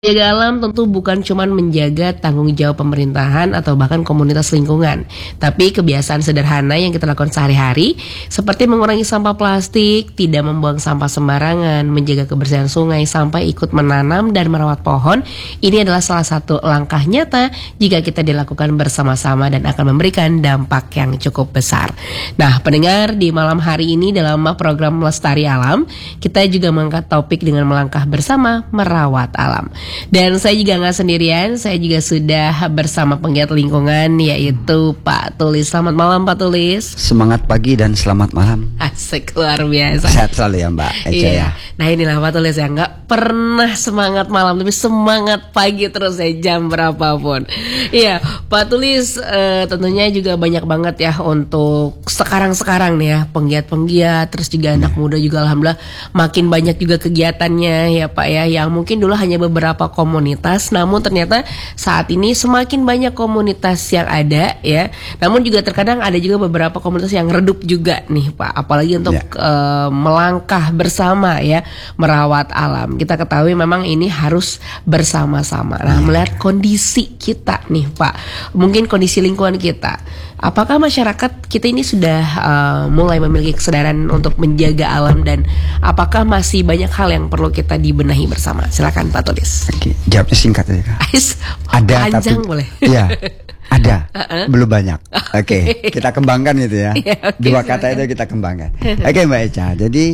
Menjaga alam tentu bukan cuma menjaga tanggung jawab pemerintahan atau bahkan komunitas lingkungan, tapi kebiasaan sederhana yang kita lakukan sehari-hari seperti mengurangi sampah plastik, tidak membuang sampah sembarangan, menjaga kebersihan sungai sampai ikut menanam dan merawat pohon. Ini adalah salah satu langkah nyata jika kita dilakukan bersama-sama dan akan memberikan dampak yang cukup besar. Nah, pendengar, di malam hari ini dalam program Lestari Alam, kita juga mengangkat topik dengan melangkah bersama merawat alam. Dan saya juga nggak sendirian, saya juga sudah bersama penggiat lingkungan yaitu Pak Tulis. Selamat malam Pak Tulis. Semangat pagi dan selamat malam. Asik, luar biasa. Sehat selalu ya Mbak Eca ya. Nah inilah Pak Tulis ya, nggak pernah semangat malam tapi semangat pagi terus ya, jam berapapun. Iya Pak Tulis, tentunya juga banyak banget ya untuk sekarang nih ya, penggiat-penggiat, terus juga anak muda juga alhamdulillah makin banyak juga kegiatannya ya Pak ya, yang mungkin dulu hanya beberapa komunitas, namun ternyata saat ini semakin banyak komunitas yang ada ya. Namun juga terkadang ada juga beberapa komunitas yang redup juga nih Pak, apalagi untuk melangkah bersama ya, merawat alam. Kita ketahui memang ini harus bersama-sama. Nah, melihat kondisi kita nih Pak, mungkin kondisi lingkungan kita, apakah masyarakat kita ini sudah mulai memiliki kesadaran untuk menjaga alam, dan apakah masih banyak hal yang perlu kita dibenahi bersama? Silakan Pak Tulis. Oke, jawabnya singkat aja Kak. Ada panjang tapi boleh. Iya. Ada, belum banyak. Oke, kita kembangkan gitu ya. Dua kata itu kita kembangkan. Oke Mbak Eca, jadi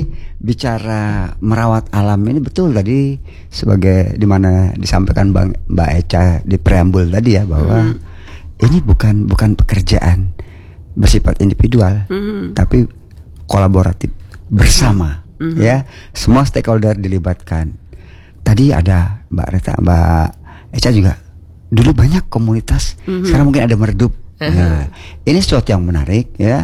bicara merawat alam ini betul tadi sebagai dimana disampaikan Mbak Eca di preambul tadi ya, bahwa ini bukan pekerjaan bersifat individual, tapi kolaboratif bersama ya. Semua stakeholder dilibatkan. Tadi ada Mbak Reta, Mbak Eca juga. Dulu banyak komunitas, sekarang mungkin ada meredup. Nah, ini sesuatu yang menarik ya.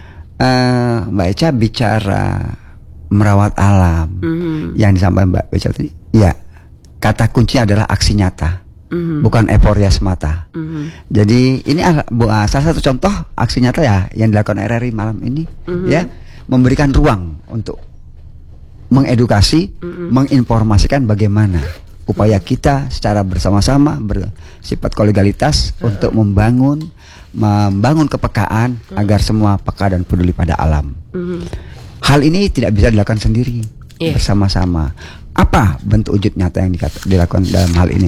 Mbak Eca bicara merawat alam, yang disampaikan Mbak Eca tadi, ya kata kuncinya adalah aksi nyata, bukan euforia semata. Jadi ini salah satu contoh aksi nyata ya yang dilakukan RRI malam ini, ya, memberikan ruang untuk mengedukasi, menginformasikan bagaimana upaya kita secara bersama-sama bersifat kolegalitas untuk membangun kepekaan agar semua peka dan peduli pada alam. Hal ini tidak bisa dilakukan sendiri, bersama-sama. Apa bentuk wujud nyata yang dilakukan dalam hal ini?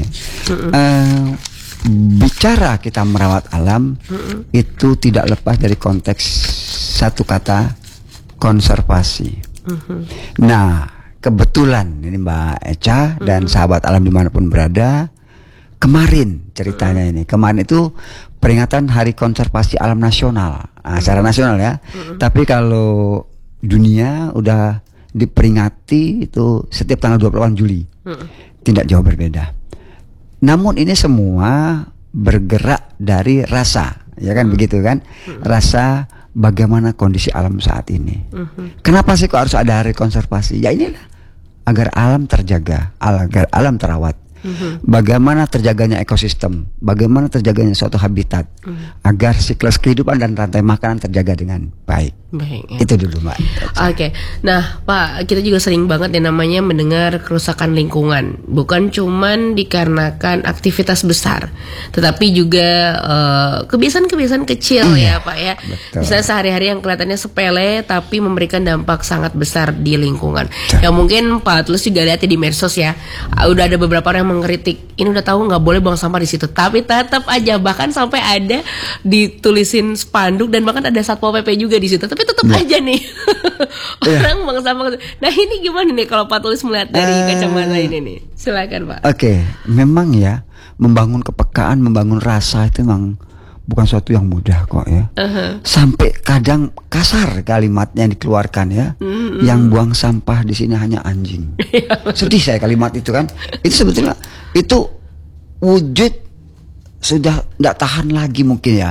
Bicara kita merawat alam itu tidak lepas dari konteks satu kata, konservasi. Nah, kebetulan ini Mbak Eca dan sahabat alam dimanapun berada, kemarin ceritanya ini, kemarin itu peringatan Hari Konservasi Alam Nasional, secara nasional ya. Tapi kalau dunia udah diperingati itu setiap tanggal 28 Juli, tidak jauh berbeda. Namun ini semua bergerak dari rasa, ya kan begitu kan? Rasa bagaimana kondisi alam saat ini. Kenapa sih kok harus ada hari konservasi? Ya inilah, agar alam terjaga, agar alam terawat. Bagaimana terjaganya ekosistem, bagaimana terjaganya suatu habitat, agar siklus kehidupan dan rantai makanan terjaga dengan baik. Ya. Itu dulu Mbak. Oke. Nah Pak, kita juga sering banget yang namanya mendengar kerusakan lingkungan, bukan cuman dikarenakan aktivitas besar, tetapi juga kebiasaan-kebiasaan kecil ya Pak ya. Betul. Misalnya sehari-hari yang kelihatannya sepele tapi memberikan dampak sangat besar di lingkungan. Yang mungkin Pak Tulus juga lihat di medsos ya, udah ada beberapa orang yang mengkritik, ini udah tahu nggak boleh buang sampah di situ, tapi tetap aja, bahkan sampai ada ditulisin spanduk dan bahkan ada Satpol PP juga di situ, tapi tetap aja nih orang buang sampah. Nah ini gimana nih kalau Pak Tulis melihat dari kacamata ini nih? Silakan Pak. Oke, memang ya, membangun kepekaan, membangun rasa itu memang bukan sesuatu yang mudah kok ya. Sampai kadang kasar kalimatnya yang dikeluarkan ya. Yang buang sampah di sini hanya anjing. Sedih saya kalimat itu kan. Itu sebetulnya itu wujud sudah tidak tahan lagi mungkin ya.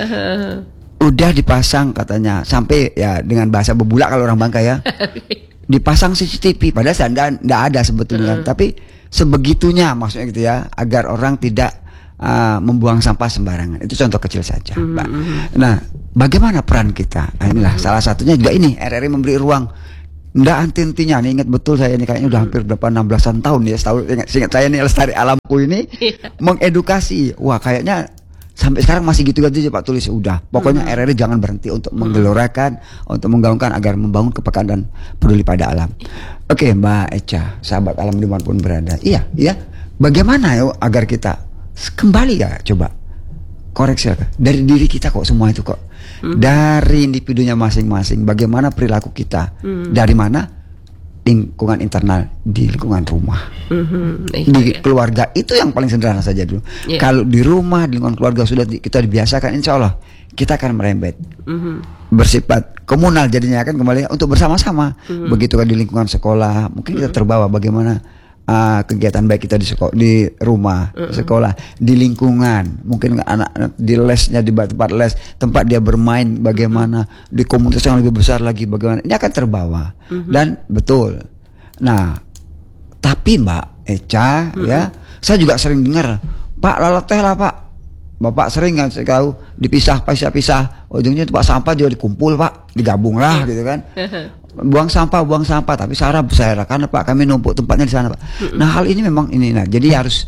Udah dipasang katanya, sampai ya dengan bahasa bebulak kalau orang Bangka ya. Dipasang CCTV, padahal tidak ada sebetulnya. Tapi sebegitunya maksudnya gitu ya, agar orang tidak membuang sampah sembarangan. Itu contoh kecil saja, Mbak. Nah, bagaimana peran kita? Nah, inilah salah satunya juga ini RRI memberi ruang Nggak henti-hentinya nih, ingat betul saya ini kayaknya udah hampir berapa 16-an tahun ya, ingat saya nih Lestari Alamku ini mengedukasi. Wah, kayaknya sampai sekarang masih gitu-gitu aja Pak Tulis. Udah, pokoknya RRI jangan berhenti untuk menggelorakan, untuk menggaungkan agar membangun kepekaan dan peduli pada alam. Oke, Mbak Echa, sahabat alam dimanapun berada. Iya. Bagaimana ya agar kita kembali ya, coba koreksi dari diri kita kok, semua itu kok. Dari individunya masing-masing, bagaimana perilaku kita, dari mana? Lingkungan internal, di lingkungan rumah, di keluarga, itu yang paling sederhana saja dulu. Kalau di rumah, di lingkungan keluarga sudah kita dibiasakan, insya Allah kita akan merembet, bersifat komunal jadinya, akan kembali untuk bersama-sama. Begitu kan di lingkungan sekolah, mungkin kita terbawa bagaimana kegiatan baik kita di rumah, sekolah, di lingkungan, mungkin anak-anak di lesnya, di tempat les, tempat dia bermain, bagaimana di komunitas yang lebih besar lagi, bagaimana ini akan terbawa. Dan betul. Nah, tapi Mbak Echa, ya, saya juga sering dengar, Pak lalateh lah Pak, Bapak sering kan saya tahu dipisah, ujungnya tempat sampah juga dikumpul Pak, digabung lah gitu kan. buang sampah, tapi saya karena Pak kami numpuk tempatnya di sana Pak. Nah, hal ini memang ini, nah jadi harus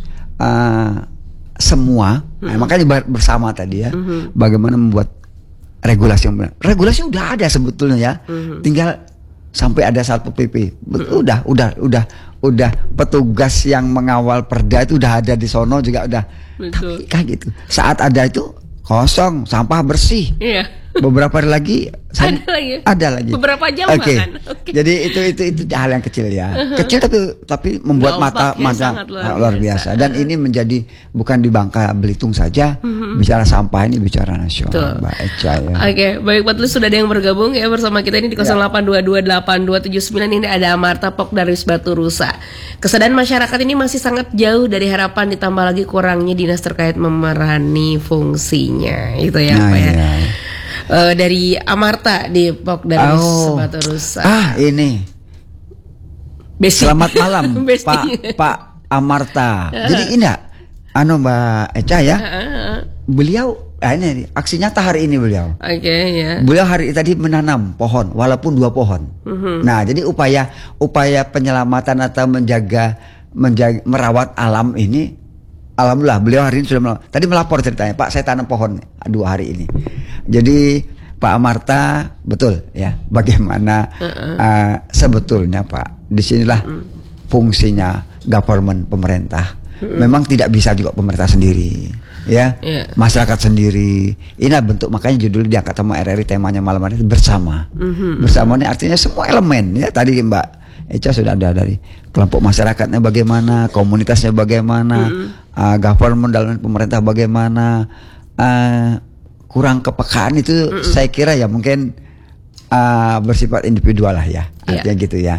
semua, makanya bersama tadi ya, bagaimana membuat regulasi yang benar. Regulasi udah ada sebetulnya ya, tinggal sampai ada Satpol PP. Udah petugas yang mengawal perda itu udah ada di sono juga udah. Tapi kayak gitu. Saat ada itu kosong, sampah bersih. Iya. Beberapa hari lagi ada lagi. Beberapa jam kan. Jadi itu hal yang kecil ya. Kecil tapi membuat mata luar biasa. Dan ini menjadi bukan di Bangka Belitung saja, bicara sampah ini bicara nasional, Mbak Echa ya. Oke, baik Pak Tulis, sudah ada yang bergabung ya bersama kita ini di 08228279. Ini ada Amarta Pok dari Batu Rusa. Kesadaran masyarakat ini masih sangat jauh dari harapan, ditambah lagi kurangnya dinas terkait memerani fungsinya. Itu ya Pak ya. Dari Amarta di Pok dari Batu Rusa. Ini Besti. Selamat malam Pak Amarta. Jadi indah Mbak Echa ya. Beliau ini aksi nyata hari ini beliau. Ya. Beliau hari tadi menanam pohon walaupun 2 pohon. Nah, jadi upaya penyelamatan atau menjaga merawat alam ini, alhamdulillah beliau hari ini sudah tadi melapor ceritanya, Pak saya tanam pohon 2 hari ini. Jadi Pak Amarta betul ya, bagaimana sebetulnya Pak, disinilah fungsinya government, pemerintah. Memang tidak bisa juga pemerintah sendiri ya, masyarakat sendiri. Ini bentuk, makanya judul diangkat sama RRI, temanya malam hari bersama. Bersama ini artinya semua elemen ya. Tadi Mbak Echa sudah ada dari kelompok masyarakatnya bagaimana, komunitasnya bagaimana, government dalam pemerintah bagaimana, kurang kepekaan itu saya kira ya mungkin bersifat individual lah ya, artinya gitu ya.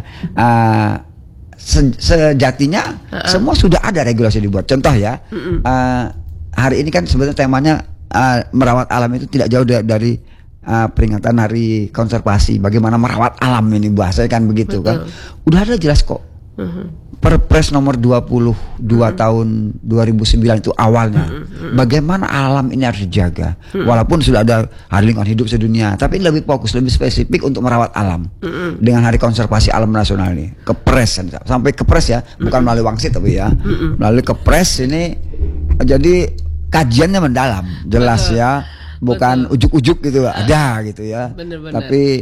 Sejatinya semua sudah ada regulasi dibuat. Contoh ya, hari ini kan sebenarnya temanya merawat alam itu tidak jauh dari peringatan Hari Konservasi. Bagaimana merawat alam ini bahasanya kan begitu. Betul. Kan. Udah ada jelas kok. Perpres nomor 22 tahun 2009 itu awalnya. Bagaimana alam ini harus dijaga. Walaupun sudah ada Hari Lingkungan Hidup sedunia, tapi lebih fokus, lebih spesifik untuk merawat alam. Dengan Hari Konservasi Alam Nasional ini. Kepres sampai kepres ya, bukan melalui wangsit tapi ya. Melalui kepres ini jadi kajiannya mendalam, jelas ya. Bukan ujuk-ujuk gitu, ada gitu ya. Bener-bener. Tapi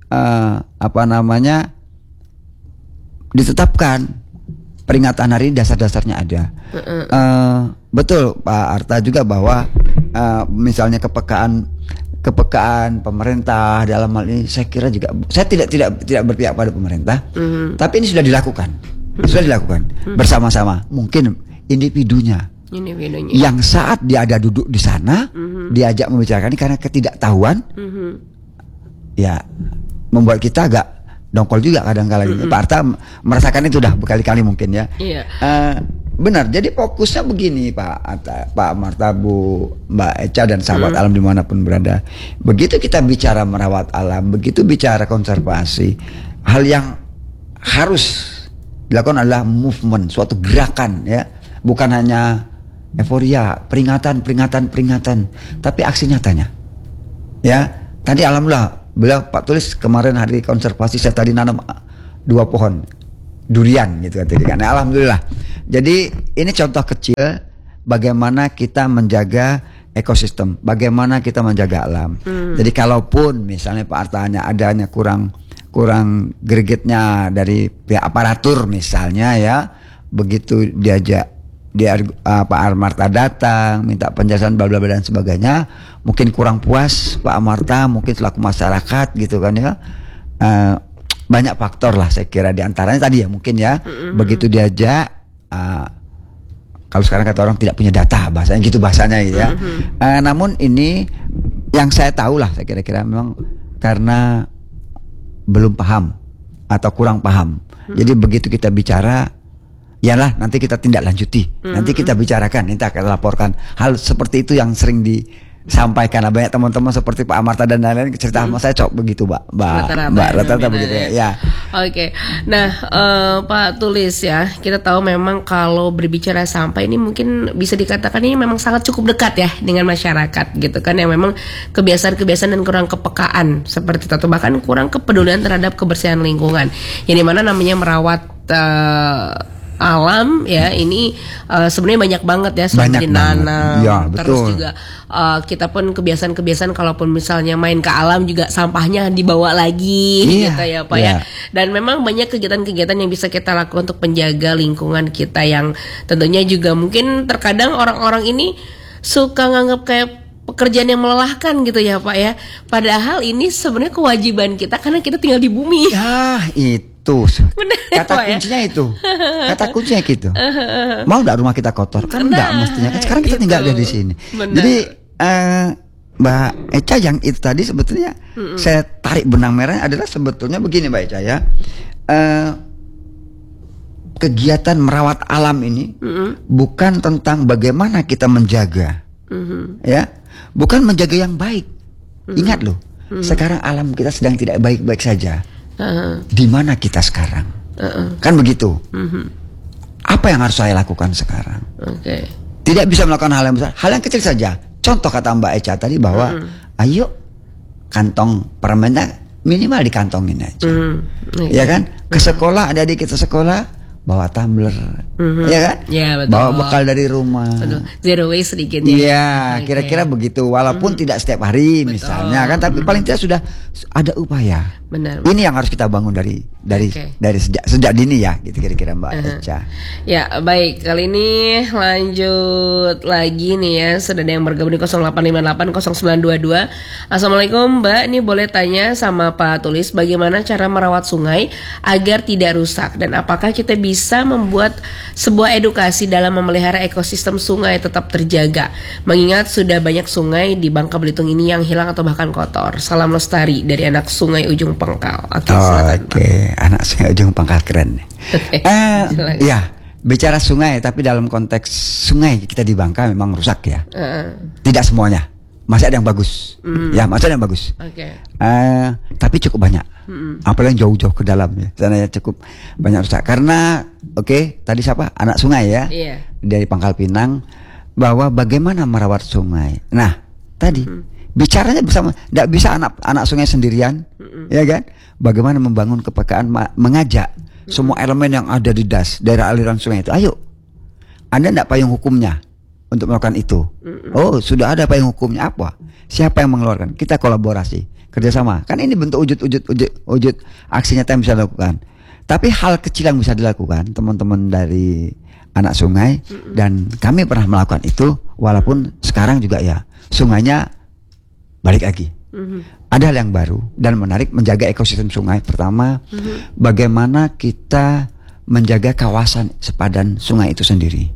ditetapkan peringatan hari ini, dasar-dasarnya ada. Betul Pak Arta juga bahwa misalnya kepekaan pemerintah dalam hal ini, saya kira juga saya tidak berpihak pada pemerintah, tapi ini sudah dilakukan bersama-sama. Mungkin individunya yang saat dia ada duduk di sana, diajak membicarakan ini karena ketidaktahuan, ya membuat kita agak dongkol juga kadang-kadang. Pak Arta merasakan itu dah berkali-kali mungkin ya. Benar. Jadi fokusnya begini Pak Amarta, Mbak Echa dan sahabat alam dimanapun berada. Begitu kita bicara merawat alam, begitu bicara konservasi, hal yang harus dilakukan adalah movement, suatu gerakan ya. Bukan hanya euforia, peringatan, tapi aksi nyatanya. Ya, tadi alhamdulillah beliau Pak Tulis kemarin Hari Konservasi, saya tadi nanam 2 pohon durian gitu kan. Nah, alhamdulillah. Jadi ini contoh kecil bagaimana kita menjaga ekosistem, bagaimana kita menjaga alam. Jadi kalaupun misalnya Pak Artanya adanya kurang gregetnya dari pihak aparatur misalnya ya, begitu Pak Amarta datang minta penjelasan bla bla bla dan sebagainya, mungkin kurang puas Pak Amarta mungkin selaku masyarakat gitu kan ya. Banyak faktor lah saya kira, diantaranya tadi ya mungkin ya, begitu diajak kalau sekarang kata orang tidak punya data, bahasanya gitu gitu ya. Namun ini yang saya tahu lah, saya kira-kira memang karena belum paham atau kurang paham. Jadi begitu kita bicara, yalah nanti kita tindak lanjuti, nanti kita bicarakan, nanti akan laporkan. Hal seperti itu yang sering disampaikan. Banyak teman-teman seperti Pak Amarta dan lain-lain cerita sama saya begitu, Mbak. Rata-rata begitu ya. Oke. Nah, Pak Tulis ya, kita tahu memang kalau berbicara sampah ini mungkin bisa dikatakan ini memang sangat cukup dekat ya dengan masyarakat gitu kan, yang memang kebiasaan-kebiasaan dan kurang kepekaan seperti itu, bahkan kurang kepedulian terhadap kebersihan lingkungan. Yang dimana namanya merawat alam ya, ini sebenarnya banyak banget ya, seperti nanam ya, terus juga kita pun kebiasaan kalaupun misalnya main ke alam juga sampahnya dibawa lagi gitu ya Pak ya. Dan memang banyak kegiatan-kegiatan yang bisa kita lakukan untuk menjaga lingkungan kita, yang tentunya juga mungkin terkadang orang-orang ini suka nganggap kayak pekerjaan yang melelahkan gitu ya Pak ya. Padahal ini sebenarnya kewajiban kita karena kita tinggal di bumi. Ya itu kata kuncinya itu. Kata kuncinya gitu. Mau enggak rumah kita kotor? Kan enggak mestinya. Kan sekarang kita tinggal di sini. Jadi Mbak Echa yang itu tadi sebetulnya saya tarik benang merah adalah sebetulnya begini Mbak Echa ya. Kegiatan merawat alam ini bukan tentang bagaimana kita menjaga. Ya, bukan menjaga yang baik. Ingat loh, sekarang alam kita sedang tidak baik-baik saja. Di mana kita sekarang? Kan begitu. Apa yang harus saya lakukan sekarang? Tidak bisa melakukan hal yang besar, hal yang kecil saja. Contoh kata Mbak Echa tadi bahwa ayo kantong permennya minimal dikantongin aja. Ya kan? Ke sekolah, adik-adik kita sekolah bawa tumbler, ya kan? Ya, betul. Bawa bekal dari rumah. Betul. Zero waste sedikit ya. Iya, kira-kira begitu. Walaupun tidak setiap hari misalnya kan, tapi paling tidak sudah ada upaya. Benar. Ini yang harus kita bangun dari sejak dini ya, gitu kira-kira Mbak Echa. Ya, baik. Kali ini lanjut lagi nih ya. Sudah ada yang bergabung di 08580922. Assalamualaikum Mbak, ini boleh tanya sama Pak Tulis bagaimana cara merawat sungai agar tidak rusak, dan apakah kita bisa membuat sebuah edukasi dalam memelihara ekosistem sungai tetap terjaga, mengingat sudah banyak sungai di Bangka Belitung ini yang hilang atau bahkan kotor. Salam lestari dari anak sungai Ujung Pangkal. Oke, anak sungai Ujung Pangkal keren. Ya, bicara sungai tapi dalam konteks sungai kita di Bangka memang rusak ya. Tidak semuanya. Masih ada yang bagus. Ya, masih ada yang bagus. Tapi cukup banyak. Apalagi jauh-jauh ke dalam ya. Sana ya cukup banyak rusak. Karena tadi siapa? Anak sungai ya. Dari Pangkal Pinang, bahwa bagaimana merawat sungai. Nah, tadi bicaranya bersama, tidak bisa anak sungai sendirian, ya kan? Bagaimana membangun kepekaan, mengajak semua elemen yang ada di daerah aliran sungai itu. Ayo, Anda tidak payung hukumnya untuk melakukan itu. Oh, sudah ada payung hukumnya apa? Siapa yang mengeluarkan? Kita kolaborasi, kerjasama. Kan ini bentuk wujud aksi nyata yang bisa dilakukan. Tapi hal kecil yang bisa dilakukan teman-teman dari anak sungai, dan kami pernah melakukan itu, walaupun sekarang juga ya sungainya balik lagi. Ada hal yang baru dan menarik, menjaga ekosistem sungai. Pertama, bagaimana kita menjaga kawasan sepadan sungai itu sendiri.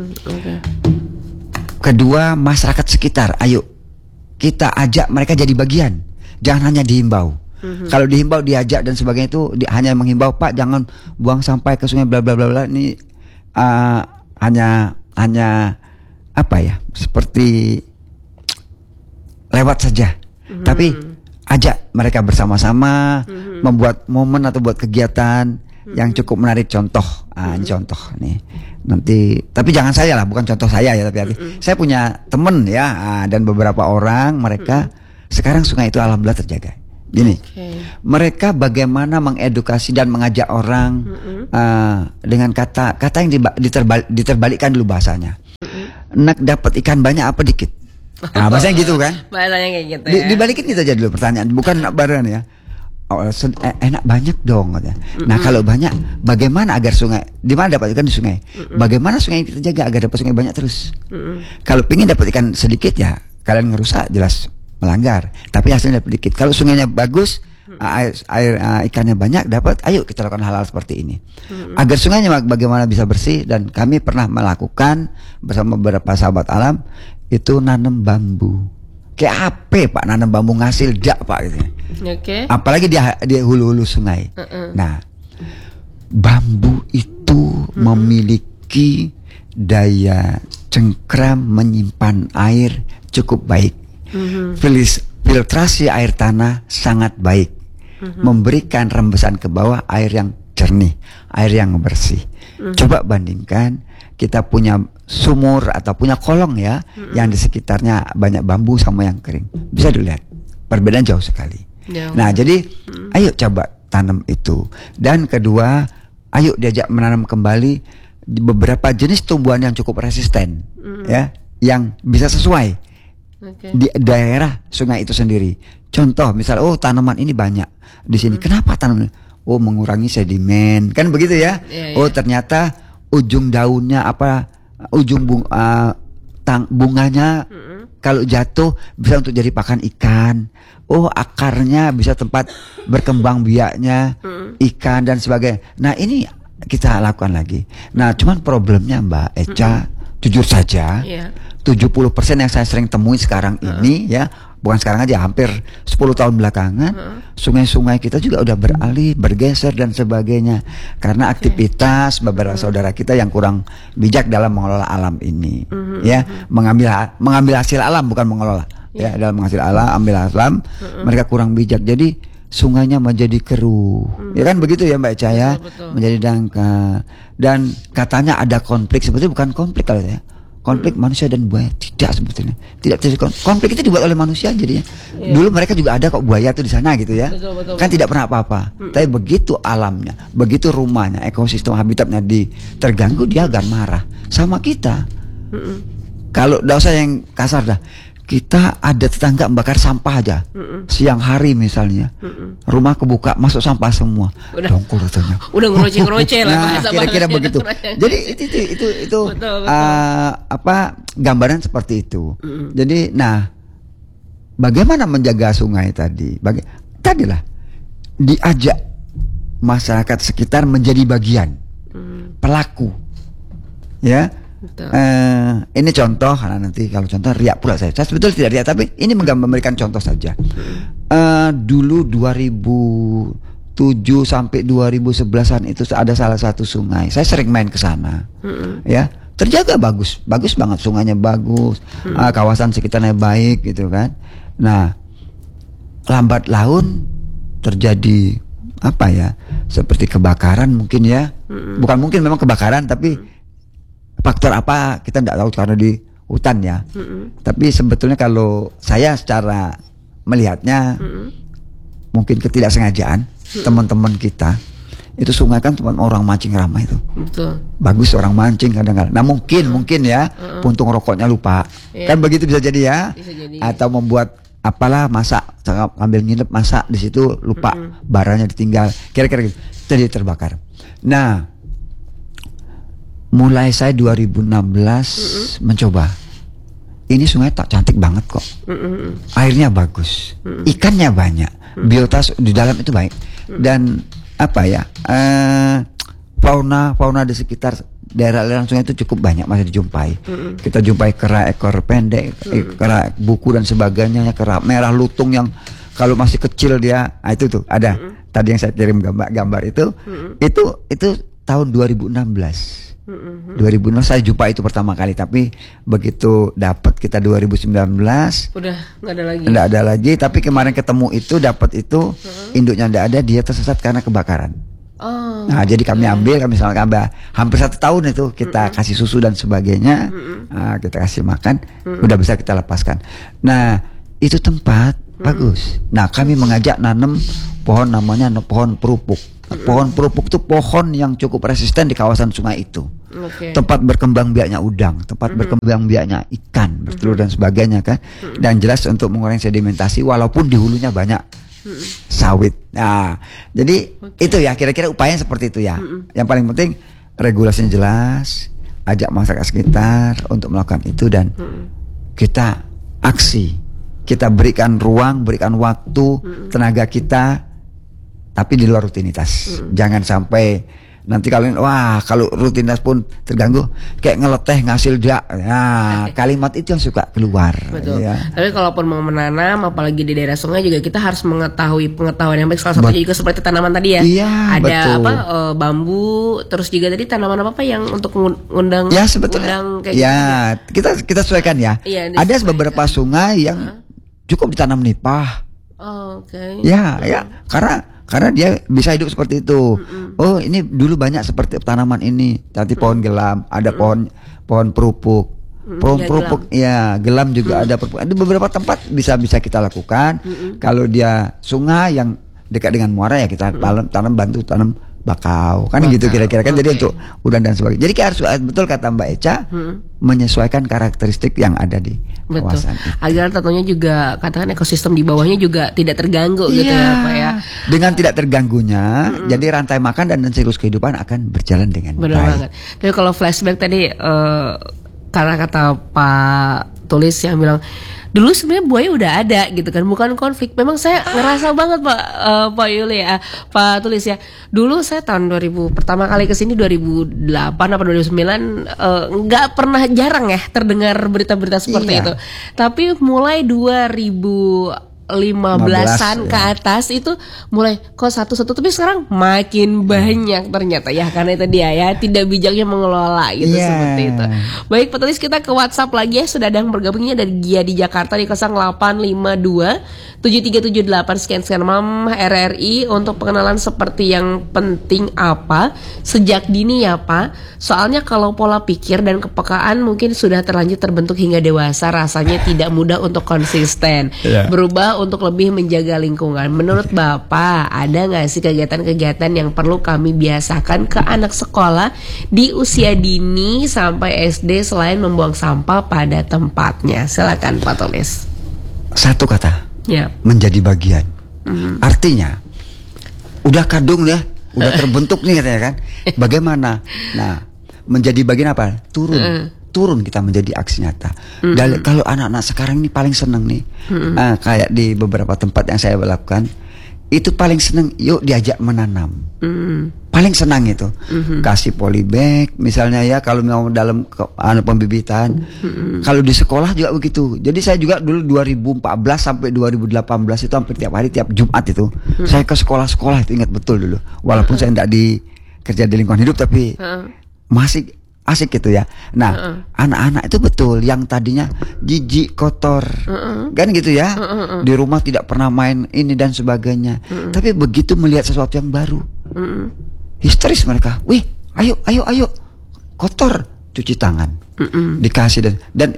Kedua, masyarakat sekitar, ayo kita ajak mereka jadi bagian, jangan hanya dihimbau. Kalau dihimbau, diajak dan sebagainya itu hanya menghimbau, Pak jangan buang sampah ke sungai bla bla bla bla. Ini hanya apa ya, seperti lewat saja. Tapi ajak mereka bersama-sama membuat momen atau buat kegiatan yang cukup menarik. Contoh, ini contoh nih. Nanti, tapi jangan saya lah, bukan contoh saya ya, tapi saya punya temen ya, dan beberapa orang mereka sekarang sungai itu alhamdulillah terjaga. Gini, mereka bagaimana mengedukasi dan mengajak orang dengan kata yang diterbalikkan dulu bahasanya. Nak dapat ikan banyak apa dikit? Nah, bahasanya gitu kan? Bahasanya kayak gitu ya. Dibalikin gitu aja dulu pertanyaan, bukan nak baran ya. Oh, enak banyak dong katanya. Nah, kalau banyak, bagaimana agar sungai? Di mana dapat ikan di sungai? Bagaimana sungai kita jaga agar dapat sungai banyak terus? Kalau pingin dapat ikan sedikit ya, kalian ngerusak jelas melanggar. Tapi hasilnya dapat dikit. Kalau sungainya bagus, ikannya banyak dapat, ayo kita lakukan hal-hal seperti ini. Agar sungainya bagaimana bisa bersih, dan kami pernah melakukan bersama beberapa sahabat alam itu nanam bambu. Kayak apa Pak nanam bambu ngasil dak Pak gitu. Apalagi di hulu-hulu sungai. Nah, bambu itu memiliki daya cengkram menyimpan air cukup baik. Filtrasi air tanah sangat baik, memberikan rembesan ke bawah air yang jernih, air yang bersih. Coba bandingkan kita punya sumur atau punya kolong ya, yang di sekitarnya banyak bambu sama yang kering, bisa dilihat perbedaan jauh sekali. Nah, jadi ayo coba tanam itu. Dan kedua, ayo diajak menanam kembali beberapa jenis tumbuhan yang cukup resisten, ya, yang bisa sesuai di daerah sungai itu sendiri. Contoh, misal, tanaman ini banyak di sini. Kenapa tanaman? Mengurangi sedimen, kan begitu ya. Ternyata ujung daunnya ujung bunganya kalau jatuh bisa untuk jadi pakan ikan. Akarnya bisa tempat berkembang biaknya ikan dan sebagainya. Nah, ini kita lakukan lagi. Nah, cuman problemnya Mbak Echa, jujur saja, 70% yang saya sering temui sekarang ini ya, bukan sekarang aja, hampir 10 tahun belakangan, sungai-sungai kita juga udah beralih, bergeser dan sebagainya, karena aktivitas beberapa saudara kita yang kurang bijak dalam mengelola alam ini, ya, mengambil hasil alam, bukan mengelola, ya, dalam menghasil alam, ambil alam, mereka kurang bijak, jadi sungainya menjadi keruh, ya kan begitu ya Mbak Cahaya, menjadi dangkal, dan katanya ada konflik, sebetulnya bukan konflik kalau ya. Konflik manusia dan buaya, tidak sebetulnya. Tidak terjadi konflik, itu dibuat oleh manusia jadinya. Dulu mereka juga ada kok buaya tuh di sana gitu ya. Kan tidak pernah apa-apa. Tapi begitu alamnya, begitu rumahnya, ekosistem habitatnya terganggu, dia akan marah sama kita. Kalau enggak usah yang kasar dah. Kita ada tetangga membakar sampah aja, siang hari misalnya, rumah kebuka, masuk sampah semua, dongkol katanya. Udah ngeroceh lah. Nah, kira-kira begitu. Jadi itu betul. Gambaran seperti itu. Jadi, nah, bagaimana menjaga sungai tadi? Tadilah diajak masyarakat sekitar menjadi bagian pelaku, ya. Ini contoh, karena nanti kalau contoh riak pula saya sebetulnya tidak riak, tapi ini memberikan contoh saja. Dulu 2007 sampai 2011an itu ada salah satu sungai, saya sering main ke sana, ya, terjaga bagus banget, sungainya bagus, kawasan sekitarnya baik gitu kan. Nah, lambat laun terjadi seperti kebakaran mungkin ya, bukan mungkin, memang kebakaran, tapi faktor apa kita tidak tahu karena di hutan ya. Tapi sebetulnya kalau saya secara melihatnya, mungkin ketidaksengajaan teman-teman kita. Itu sungai kan teman orang mancing ramai itu. Betul. Bagus orang mancing kadang-kadang. Nah, mungkin ya, puntung rokoknya lupa. Kan begitu bisa jadi ya. Bisa jadi. Atau membuat masak, ambil nginep masak di situ lupa, baranya ditinggal. Kira-kira gitu. Jadi terbakar. Nah, mulai saya 2016 mencoba. Ini sungai tak cantik banget kok. Airnya bagus, ikannya banyak, biotas di dalam itu baik, dan fauna di sekitar daerah aliran sungai itu cukup banyak masih dijumpai. Kita jumpai kera ekor pendek, kera buku dan sebagainya, kera merah lutung yang kalau masih kecil dia, itu tuh ada. Tadi yang saya kirim gambar itu tahun 2016. 2016 saya jumpa itu pertama kali, tapi begitu dapat kita 2019 udah nggak ada lagi. Tapi kemarin ketemu itu, dapat itu, induknya nggak ada, dia tersesat karena kebakaran. Nah, jadi kami misalnya hampir 1 tahun itu kita kasih susu dan sebagainya, kita kasih makan, udah bisa kita lepaskan. Nah, itu tempat Bagus. Nah, kami mengajak nanam pohon namanya pohon perupuk. Pohon perupuk itu pohon yang cukup resisten di kawasan sungai itu. Tempat berkembang biaknya udang, tempat berkembang biaknya ikan, bertelur dan sebagainya kan. Dan jelas untuk mengurangi sedimentasi walaupun di hulunya banyak sawit. Nah, jadi itu ya kira-kira upayanya seperti itu ya. Yang paling penting regulasinya jelas, ajak masyarakat sekitar untuk melakukan itu dan kita aksi. Kita berikan ruang, berikan waktu, tenaga kita tapi di luar rutinitas. Jangan sampai nanti kalian kalau rutinitas pun terganggu kayak ngeleteh ngasil dak. Nah, kalimat itu yang suka keluar. Betul. Ya. Tapi kalaupun mau menanam apalagi di daerah sungai juga kita harus mengetahui pengetahuan yang baik. Salah satunya juga seperti tanaman tadi ya. Iya, ada betul. Bambu, terus juga tadi tanaman apa yang untuk ngundang ya sebetulnya kayak ya gitu. kita sesuaikan ya. Iya, ada beberapa sungai yang cukup ditanam nipah. Oke. Ya, karena dia bisa hidup seperti itu. Oh, ini dulu banyak seperti tanaman ini. Tadi pohon gelam, ada pohon perupuk. Pohon perupuk, gelam juga ada perupuk. Ada beberapa tempat bisa kita lakukan. Kalau dia sungai yang dekat dengan muara ya kita tanam bakau. Kan gitu kira-kira kan. Jadi untuk udang dan sebagainya. Jadi harus betul kata Mbak Echa, menyesuaikan karakteristik yang ada di kawasan. Agar tentunya juga katakan ekosistem di bawahnya juga tidak terganggu gitu ya Pak ya. Dengan tidak terganggunya, jadi rantai makan dan siklus kehidupan akan berjalan dengan baik. Banget. Tapi kalau flashback tadi karena kata Pak Tulis yang bilang dulu sebenarnya buaya udah ada gitu kan, bukan konflik. Memang saya ngerasa banget Pak Yuli ya, Pak Tulis ya. Dulu saya tahun 2000 pertama kali kesini 2008 apa 2009 nggak pernah, jarang ya terdengar berita-berita seperti itu. Tapi mulai 2015-an ke atas itu mulai kok satu-satu, tapi sekarang makin banyak ternyata ya, karena itu dia ya tidak bijaknya mengelola gitu seperti itu. Baik Pak Tulis, kita ke WhatsApp lagi ya, sudah ada yang bergabungnya dari Gia di Jakarta di 0852 7378 sekian Mam RRI untuk pengenalan seperti yang penting apa sejak dini ya Pak. Soalnya kalau pola pikir dan kepekaan mungkin sudah terlanjur terbentuk hingga dewasa, rasanya tidak mudah untuk konsisten berubah untuk lebih menjaga lingkungan. Menurut Bapak, ada nggak sih kegiatan-kegiatan yang perlu kami biasakan ke anak sekolah di usia dini sampai SD selain membuang sampah pada tempatnya? Silakan Pak Tulis. Satu kata, menjadi bagian. Artinya, udah kadung ya, udah terbentuk nih katanya kan. Bagaimana? Nah, menjadi bagian apa? Turun kita menjadi aksi nyata. Dan kalau anak-anak sekarang ini paling seneng nih, kayak di beberapa tempat yang saya lakukan, itu paling seneng yuk diajak menanam. Paling senang itu. Kasih polybag misalnya ya, kalau mau dalam pembibitan. Kalau di sekolah juga begitu. Jadi saya juga dulu 2014 sampai 2018 itu hampir tiap hari, tiap Jumat itu saya ke sekolah-sekolah itu, ingat betul dulu. Walaupun saya tidak kerja di lingkungan hidup, tapi masih asik gitu ya. Nah, anak-anak itu betul yang tadinya jijik, kotor, kan gitu ya. Di rumah tidak pernah main ini dan sebagainya. Tapi begitu melihat sesuatu yang baru, histeris mereka. Wih, ayo, kotor, cuci tangan, dikasih dan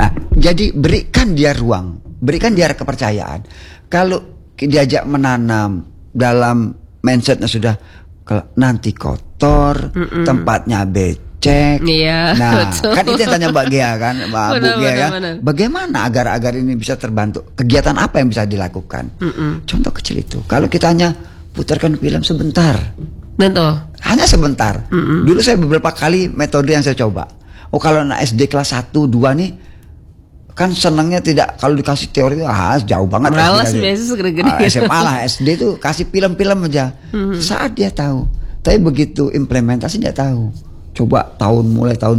jadi berikan dia ruang, berikan dia kepercayaan. Kalau diajak menanam dalam mindsetnya sudah nanti kotor, tempatnya cek. Nah, betul. Kan itu yang tanya Mbak Gia kan, Mbak Bu Gia kan. Bagaimana agar ini bisa terbantu? Kegiatan apa yang bisa dilakukan? Contoh kecil itu. Kalau kita hanya putarkan film sebentar. Betul. Hanya sebentar. Dulu saya beberapa kali metode yang saya coba. Oh, kalau anak SD kelas 1, 2 nih kan senangnya tidak, kalau dikasih teori jauh banget. Malas biasa segera-gera. SMA lah, SD tuh kasih film-film aja. Saat dia tahu. Tapi begitu implementasi dia tahu. Coba mulai tahun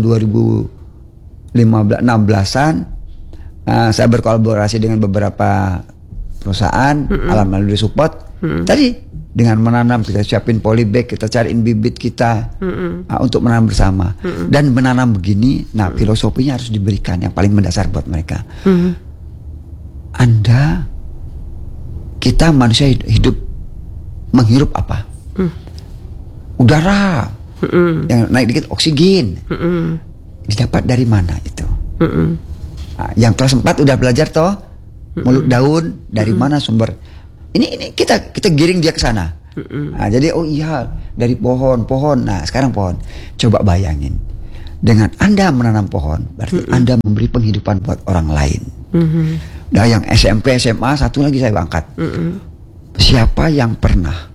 2015-16an saya berkolaborasi dengan beberapa perusahaan, alhamdulillah support. Tadi dengan menanam, kita siapin polybag, kita cariin bibit kita untuk menanam bersama. Dan menanam begini, filosofinya harus diberikan yang paling mendasar buat mereka. Kita manusia hidup menghirup apa? Udara. Yang naik dikit oksigen. Didapat dari mana itu? Yang kelas 4 udah belajar toh, mulut daun, dari mana sumber. Ini kita giring dia ke sana. Nah, jadi oh iya dari pohon. Nah, sekarang pohon. Coba bayangin. Dengan Anda menanam pohon, berarti Anda memberi penghidupan buat orang lain. Nah, yang SMP, SMA, satu lagi saya angkat. Siapa yang pernah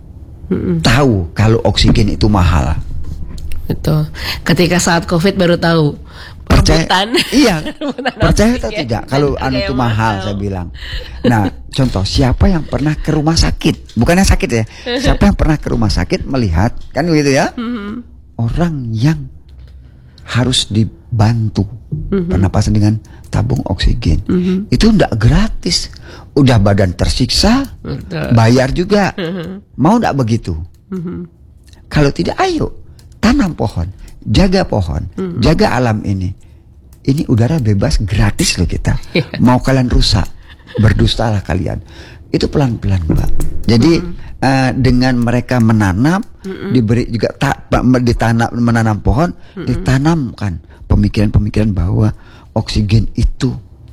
tahu kalau oksigen itu mahal? Betul. Ketika saat COVID baru tahu. Percaya? Iya. Percaya atau oksigen tidak? Kalau anu itu mahal, saya bilang. Nah, contoh siapa yang pernah ke rumah sakit? Bukan yang sakit ya. Siapa yang pernah ke rumah sakit melihat kan begitu ya? Orang yang harus dibantu pernapasan dengan tabung oksigen. Itu enggak gratis. Udah badan tersiksa, bayar juga. Mau enggak begitu? Kalau tidak, ayo tanam pohon, jaga pohon, jaga alam ini. Ini udara bebas gratis loh kita. Mau kalian rusak, berdustalah kalian. Itu pelan-pelan, Mbak. Jadi dengan mereka menanam, diberi juga menanam pohon, ditanamkan pemikiran-pemikiran bahwa oksigen itu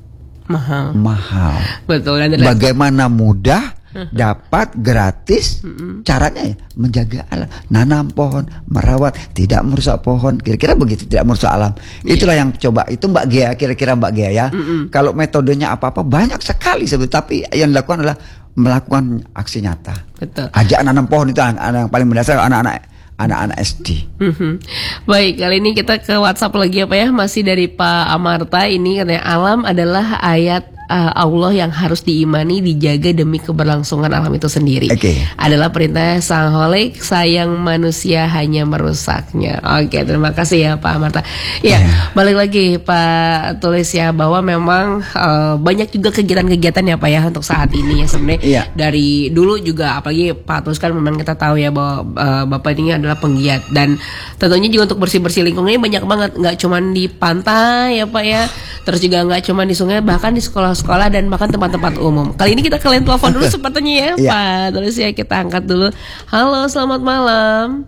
mahal. Betul. Bagaimana mudah dapat gratis, caranya ya menjaga alam, nanam pohon, merawat, tidak merusak pohon, kira-kira begitu, tidak merusak alam. Itulah yang coba itu Mbak Gia, kira-kira Mbak Gia ya. Kalau metodenya apa-apa banyak sekali sebetulnya, tapi yang dilakukan adalah melakukan aksi nyata. Betul. Ajak nanam pohon itu yang paling mendasar, anak-anak SD. Baik, kali ini kita ke WhatsApp lagi apa ya, masih dari Pak Amarta. Ini katanya alam adalah ayat Allah yang harus diimani, dijaga demi keberlangsungan alam itu sendiri. Adalah perintah Sang Holik, sayang manusia hanya merusaknya. Oke, terima kasih ya Pak Amarta. Ya, balik lagi Pak Tulis ya, bahwa memang banyak juga kegiatan-kegiatan ya Pak ya untuk saat ini ya sebenarnya. Dari dulu juga, apalagi Pak Tulis kan memang kita tahu ya bahwa Bapak ini adalah penggiat, dan tentunya juga untuk bersih-bersih lingkungannya banyak banget, nggak cuma di pantai ya Pak ya, terus juga nggak cuma di sungai, bahkan di sekolah dan bahkan tempat-tempat umum. Kali ini kita kalian telepon dulu sepertinya ya Pak. Terus ya kita angkat dulu. Halo, selamat malam.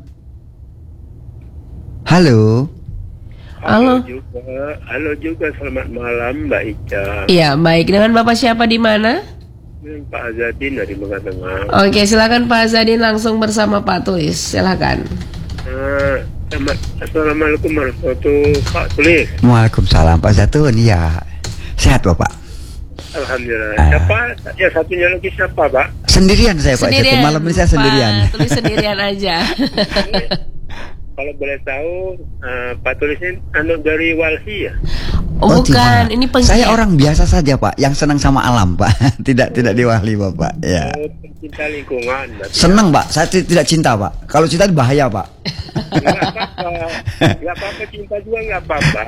Halo. Halo juga, selamat malam Mbak Ica. Iya, baik. Dengan Bapak siapa di mana? Pak Azadin dari Tengah. Oke, silakan Pak Azadin langsung bersama Pak Tulis. Silakan. Assalamualaikum warahmatullahi wabarakatuh, Pak Tulis. Waalaikumsalam Pak Zatun. Ya, sehat Bapak? Alhamdulillah. Siapa? Ya, satunya lagi siapa Pak? Sendirian saya Pak. Zatun. Malam ini saya sendirian. Pak Tulis sendirian aja. Kalau boleh tahu, Pak Tulis ini dari Walhi ya? Oh bukan, ini penggiat. Saya orang biasa saja Pak, yang senang sama alam Pak. tidak di Walhi Bapak. Ya. Pencinta lingkungan. Senang Pak, saya tidak cinta Pak. Kalau cinta bahaya Pak. Gak apa-apa, cinta juga gak apa-apa.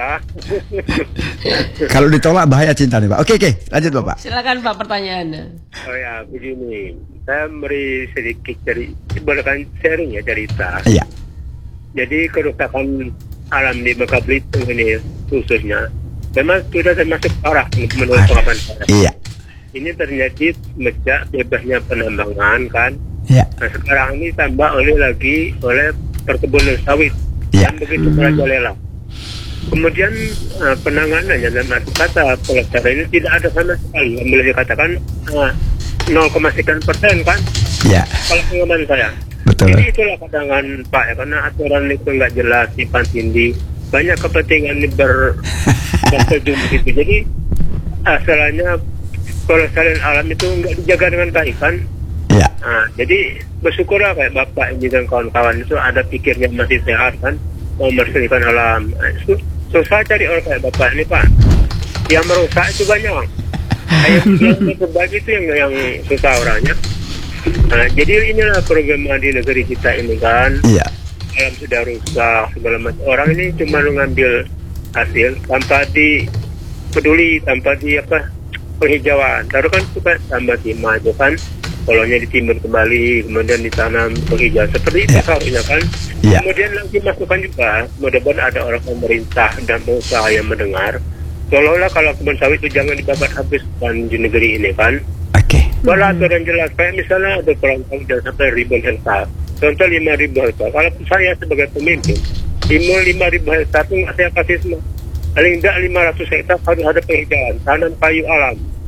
Kalau ditolak bahaya cinta nih Pak. Oke, lanjut Bapak. Silakan Pak pertanyaannya. Oh ya, begini. Saya beri sedikit bolehkan sharing ya cerita. Iya. Jadi kerusakan alam di Bangka Belitung ini khususnya memang sudah termasuk parah menurut pengakuan saya. Iya. Ini terjadi sejak bebasnya penambangan kan. Iya. Nah sekarang ini tambah oleh perkebunan sawit yang begitu merajalela. Kemudian penanganannya dalam arti kata pelaksanaan ini tidak ada sama sekali. Yang boleh dikatakan 0,sekian% kan. Iya. Kalau pengalaman saya. Betul. Jadi itulah pandangan Pak ya, karena aturan itu nggak jelas, simpang tindih, banyak kepentingan ini berkejum gitu. Jadi asalnya pelestarian alam itu nggak dijaga dengan baik kan. Iya. Nah, jadi bersyukurlah kayak Bapak ini dan kawan-kawan itu ada pikirnya masih sehat kan, mau melestarikan alam. Susah cari orang kayak Bapak ini Pak. Yang merusak itu banyak. Yang terbaik itu yang susah orangnya. Nah, jadi inilah program di negeri kita ini kan. Iya. Alam sudah rusak segala macam. Orang ini cuma mengambil hasil tanpa peduli, tanpa penghijauan. Taruh kan suka tambah timah aja kan. Polanya ditimbun kembali, kemudian ditanam penghijauan. Seperti itu seharusnya kan. Iya. Kemudian lagi masukkan juga, mudah-mudahan ada orang pemerintah dan pengusaha yang mendengar. Seolah-olah kalau kebun sawit itu jangan dibabat habis kan di negeri ini kan. Walau aturan jelas, kayak misalnya ada kelompok jangan sampai ribuan hektar. Contoh 5.000 hektar. Kalau saya sebagai pemimpin, 5.000 hektar itu saya kasih semua. Paling tidak 500 hektar harus ada penghijauan, tanam kayu alam.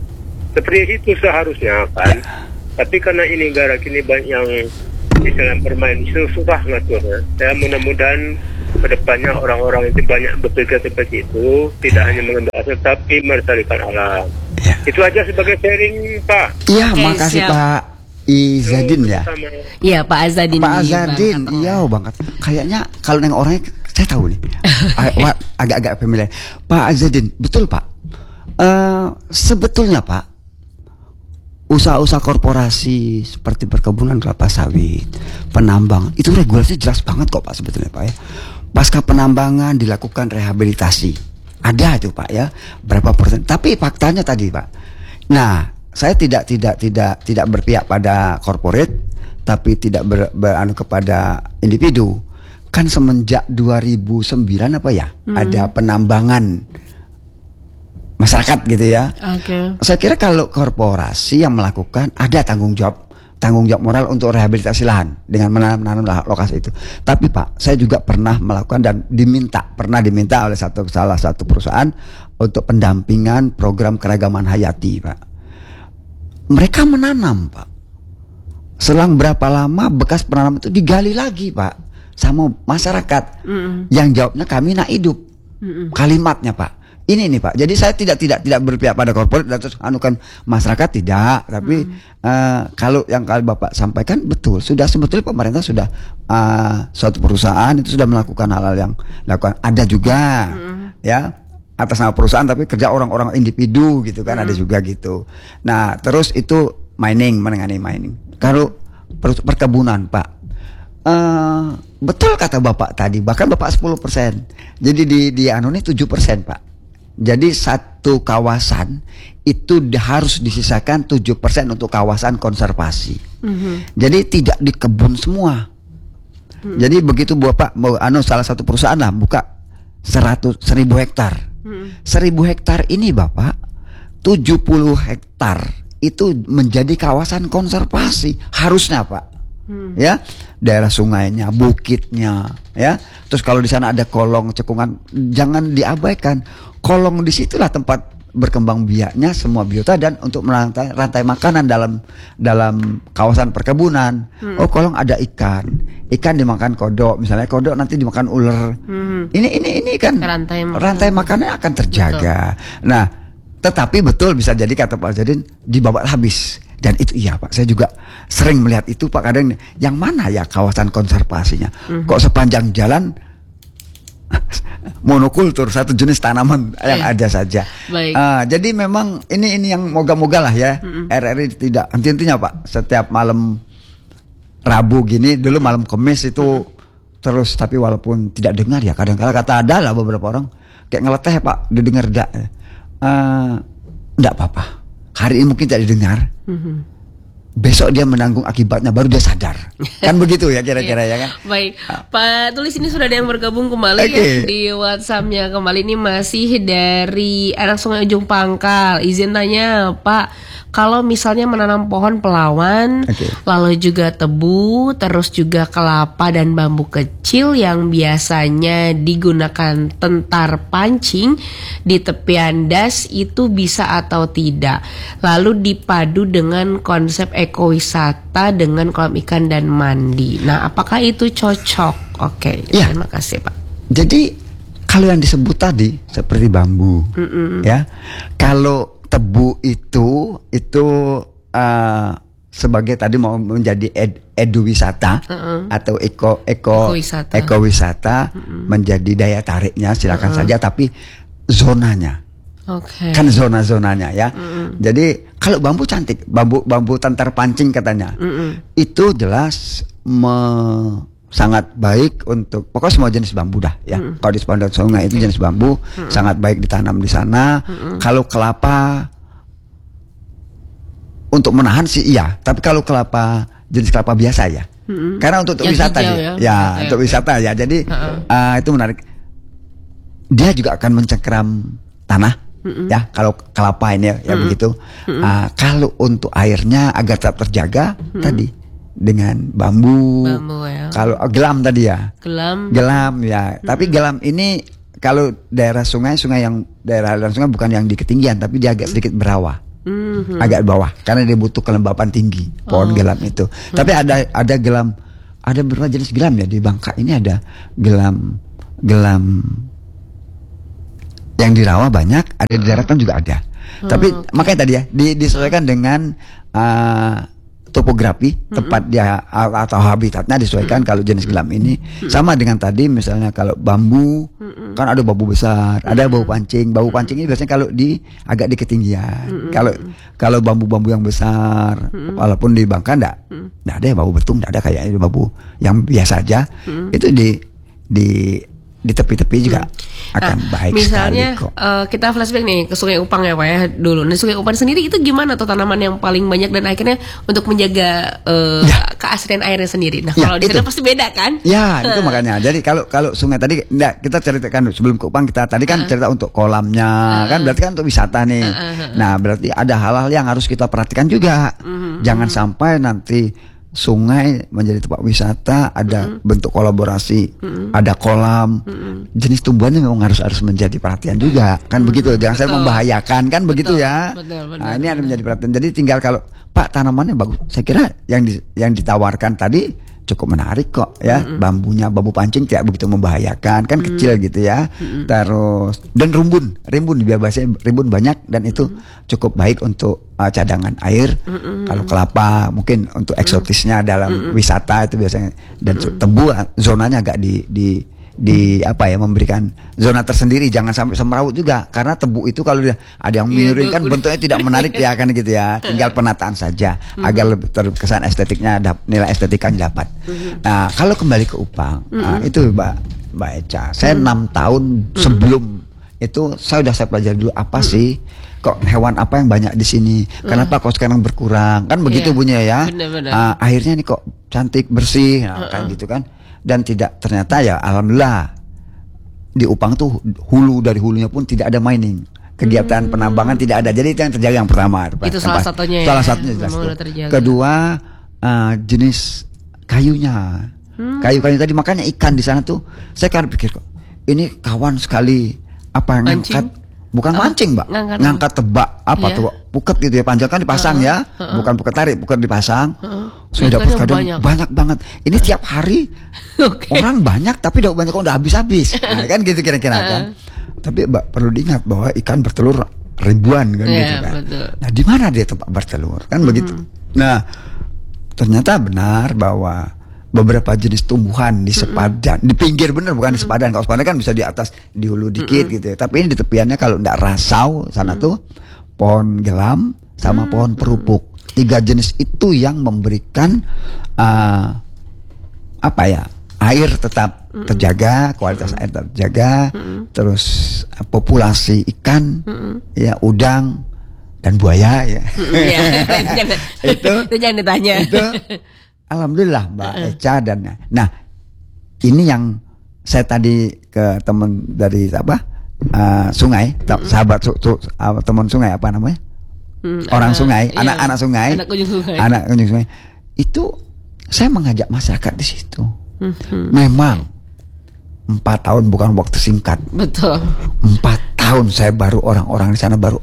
Seperti itu seharusnya kan. Tapi karena ini negara kini banyak yang misalnya bermain susah ngaturnya. Saya mudah-mudahan kedepannya orang-orang itu banyak berpikir seperti itu, tidak hanya mengambil hasil tapi melestarikan alam. Ya. Itu aja sebagai sharing, Pak. Iya, Oke, makasih siap. Pak Izadin ya. Iya Pak Azadin. Pak Azadin, iya banget. Kayaknya kalau neng orangnya saya tahu nih. Agak-agak familiar. Pak Azadin, betul Pak. Sebetulnya Pak, usaha-usaha korporasi seperti perkebunan kelapa sawit, penambang, itu regulasinya jelas banget kok Pak sebetulnya Pak ya. Pasca penambangan dilakukan rehabilitasi. Ada itu Pak ya, berapa persen. Tapi faktanya tadi Pak. Nah, saya tidak berpihak pada corporate, tapi tidak beranu kepada individu. Kan semenjak 2009 apa ya, ada penambangan masyarakat gitu ya. Oke. Saya kira kalau korporasi yang melakukan ada tanggung jawab moral untuk rehabilitasi lahan dengan menanam lokasi itu. Tapi Pak, saya juga pernah melakukan dan pernah diminta oleh salah satu perusahaan untuk pendampingan program keragaman hayati, Pak. Mereka menanam, Pak. Selang berapa lama bekas penanaman itu digali lagi, Pak, sama masyarakat. Yang jawabnya kami nak hidup. Kalimatnya, Pak. Ini nih Pak. Jadi saya tidak berpihak pada korporat dan terus anukan masyarakat tidak. Tapi kalau yang kali Bapak sampaikan betul. Sudah sebetulnya pemerintah sudah suatu perusahaan itu sudah melakukan hal-hal yang dilakukan. Ada juga ya atas nama perusahaan tapi kerja orang-orang individu gitu kan ada juga gitu. Nah terus itu menangani mining. Kalau perkebunan Pak. Betul kata Bapak tadi. Bahkan Bapak 10%. Jadi di anu ini 7% Pak. Jadi satu kawasan itu harus disisakan 7% untuk kawasan konservasi. Jadi tidak dikebun semua. Jadi begitu Bapak mau salah satu perusahaan lah buka 1.000 hektar. 1.000 hektar ini Bapak 70 hektar itu menjadi kawasan konservasi harusnya Pak. Ya, daerah sungainya, bukitnya, ya. Terus kalau di sana ada kolong cekungan, jangan diabaikan. Kolong disitulah tempat berkembang biaknya semua biota dan untuk rantai makanan dalam kawasan perkebunan. Oh, kolong ada ikan dimakan kodok, misalnya kodok nanti dimakan ular. Ini kan rantai makanannya akan terjaga. Betul. Nah, tetapi betul bisa jadi kata Pak Zadin dibabat habis. Dan itu iya Pak, saya juga sering melihat itu Pak kadang yang mana ya kawasan konservasinya. Kok sepanjang jalan monokultur satu jenis tanaman yang ada saja. Jadi memang ini yang moga-moga lah ya RRI tidak henti-hentinya Pak. Setiap malam Rabu gini dulu malam Kamis itu terus tapi walaupun tidak dengar ya kadang-kadang kata ada lah beberapa orang kayak ngeleteh Pak didengar enggak apa-apa. Hari ini mungkin tidak didengar. Besok dia menanggung akibatnya baru dia sadar. Kan begitu ya kira-kira ya kan. Baik, Pak Tulis ini sudah ada yang bergabung kembali ya di WhatsApp-nya. Kembali ini masih dari anak Sungai Ujung Pangkal. Izin tanya Pak, kalau misalnya menanam pohon pelawan, lalu juga tebu, terus juga kelapa dan bambu kecil yang biasanya digunakan tentar pancing di tepian das itu bisa atau tidak? Lalu dipadu dengan konsep ekowisata dengan kolam ikan dan mandi. Nah, apakah itu cocok? Oke, ya. Terima kasih Pak. Jadi kalau yang disebut tadi seperti bambu, ya, kalau tebu itu sebagai tadi mau menjadi eduwisata atau ekowisata menjadi daya tariknya silakan saja tapi zonanya. Kan zona-zonanya ya. Jadi kalau bambu cantik, bambu tentar pancing katanya. Itu jelas sangat baik untuk pokoknya semua jenis bambu dah ya. Kalau di sepanjang sungai itu jenis bambu sangat baik ditanam di sana. Kalau kelapa untuk menahan sih iya, tapi kalau kelapa jenis kelapa biasa ya. Karena untuk wisata ya untuk wisata ya. Jadi itu menarik. Dia juga akan mencengkeram tanah. Ya kalau kelapa ini ya begitu. Kalau untuk airnya agar tetap terjaga tadi dengan bambu ya. Kalau gelam tadi ya gelam ya. Tapi gelam ini kalau daerah sungai yang daerah aliran sungai bukan yang di ketinggian tapi dia agak sedikit berawa. agak bawah karena dia butuh kelembapan tinggi pohon gelam itu. Tapi ada gelam, ada beberapa jenis gelam ya di Bangka ini. Ada gelam yang di rawa banyak, ada di daratan juga ada. Tapi makanya tadi ya disesuaikan dengan topografi tempat dia atau habitatnya disesuaikan. Kalau jenis gelam ini sama dengan tadi, misalnya kalau bambu kan ada bambu besar, ada bambu pancing. Bambu pancing ini biasanya kalau agak di ketinggian. Kalau bambu-bambu yang besar, walaupun di Bangka enggak ada ya bambu betung, enggak ada kayaknya bambu yang biasa aja. Itu di tepi-tepi juga akan baik. Misalnya sekali kok. Kita flashback nih ke Sungai Upang ya Pak ya dulu. Nah Sungai Upang sendiri itu gimana tuh tanaman yang paling banyak dan akhirnya untuk menjaga keaslian airnya sendiri. Nah kalau di sana pasti beda kan? Ya itu makanya. Jadi kalau sungai tadi kita ceritakan sebelum ke Upang, kita tadi kan cerita untuk kolamnya kan, berarti kan untuk wisata nih. Nah berarti ada hal-hal yang harus kita perhatikan juga. Jangan sampai nanti sungai menjadi tempat wisata, ada bentuk kolaborasi, ada kolam, jenis tumbuhannya memang harus menjadi perhatian juga, kan begitu. Jangan saya membahayakan, kan begitu ya. Betul. Nah ini harus menjadi perhatian. Jadi tinggal kalau Pak tanamannya bagus, saya kira yang ditawarkan tadi cukup menarik kok ya. Bambunya, bambu pancing tidak begitu membahayakan, kan kecil gitu ya. Terus dan rimbun biasanya rimbun banyak, dan itu cukup baik untuk cadangan air. Kalau kelapa mungkin untuk eksotisnya dalam wisata itu biasanya. Dan tebu zonanya agak di apa ya, memberikan zona tersendiri, jangan sampai semrawut juga, karena tebu itu kalau ada yang miring kan bentuknya tidak menarik ya kan gitu ya. Tinggal penataan saja agar lebih terkesan estetiknya, nilai estetikanya dapat. Nah kalau kembali ke Upang, itu Mbak Echa, saya 6 tahun sebelum itu saya pelajari dulu apa sih kok hewan apa yang banyak di sini, kenapa kok sekarang berkurang, kan begitu bunyinya ya. Akhirnya nih kok cantik bersih, kan gitu kan. Dan ternyata ya alhamdulillah di Upang tuh dari hulunya pun tidak ada mining, kegiatan penambangan tidak ada. Jadi itu yang terjaga yang pertama. Itu salah satunya. Salah satunya jelas. Kedua jenis kayunya, kayu tadi, makanya ikan di sana tuh saya kan pikir kok ini kawan sekali apa yang ngangkat. Bukan mancing Mbak, ngangkat tebak tuh puket gitu ya, panjang kan dipasang ya, bukan puket tarik, puket dipasang. Sudah dapat kadang banyak banget. Ini tiap hari orang banyak, tapi dapat banyak kok udah habis-habis. Nah, kan gitu kira-kira kan. Tapi Mbak perlu diingat bahwa ikan bertelur ribuan kan gitu kan. Betul. Nah di mana dia tempat bertelur kan begitu. Nah ternyata benar bahwa beberapa jenis tumbuhan di sepadan, di pinggir bener, bukan di sepadan. Kalau sepadan kan bisa di atas, di hulu dikit gitu ya. Tapi ini di tepiannya kalau enggak rasau sana tuh pohon gelam sama pohon perupuk. 3 jenis itu yang memberikan air tetap terjaga, kualitas air terjaga, terus populasi ikan, ya udang dan buaya ya. Itu jangan ditanya. Itu alhamdulillah Mbak Echa. Dan nah ini yang saya tadi ke teman dari sungai, sahabat teman sungai apa namanya, orang sungai, anak-anak sungai, anak kunjung sungai, itu saya mengajak masyarakat di situ. Memang 4 tahun bukan waktu singkat. Betul. 4 tahun saya baru, orang-orang di sana baru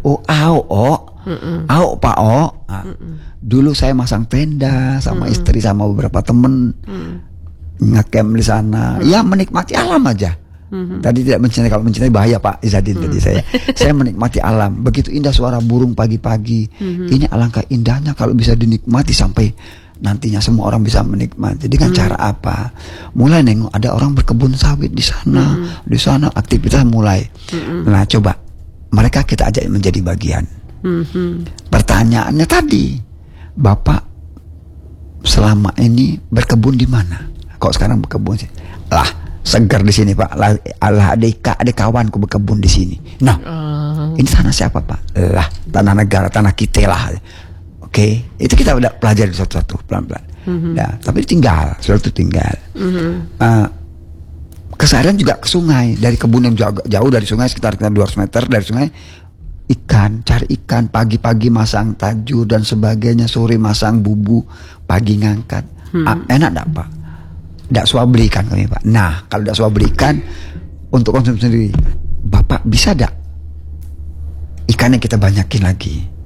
Pak O. Dulu saya masang tenda sama istri sama beberapa temen, ngecamp di sana. Ya menikmati alam aja. Tadi tidak mencintai, kalau mencintai bahaya Pak Izadin tadi saya menikmati alam. Begitu indah suara burung pagi-pagi. Ini alangkah indahnya kalau bisa dinikmati sampai nantinya semua orang bisa menikmati. Dengan cara apa? Mulai nengok ada orang berkebun sawit di sana, di sana aktivitas mulai. Nah coba mereka kita ajak menjadi bagian. Pertanyaannya tadi, Bapak selama ini berkebun di mana? Kok sekarang berkebun sih? Lah segar di sini Pak. Lah ada kawanku berkebun di sini. Nah ini tanah siapa Pak? Lah tanah negara, tanah kita lah. Oke, itu kita udah pelajari satu-satu pelan-pelan. Nah, tapi tinggal, suatu tinggal. Keseharian juga ke sungai, dari kebun yang jauh dari sungai sekitar 200 meter dari sungai. Cari ikan, pagi-pagi masang tajur dan sebagainya, sore masang bubu, pagi ngangkat. Enak enggak Pak? Enggak suah belikan kami Pak. Nah, kalau enggak suah belikan untuk konsumsi sendiri, Bapak bisa enggak ikannya kita banyakin lagi?